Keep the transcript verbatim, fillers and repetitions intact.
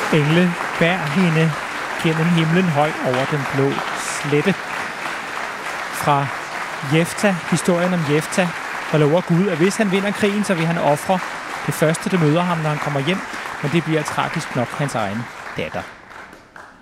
Engle bær hende gennem himlen højt over den blå slette. Fra Jefta, historien om Jefta, der lover Gud, at hvis han vinder krigen, så vil han ofre det første, der møder ham, når han kommer hjem, men det bliver tragisk nok hans egen datter.